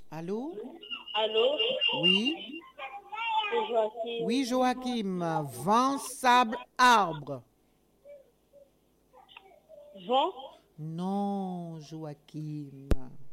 Allô? Allô? Oui? C'est Joachim. Oui, Joachim. Vent, sable, arbre. Vent? Non, Joachim.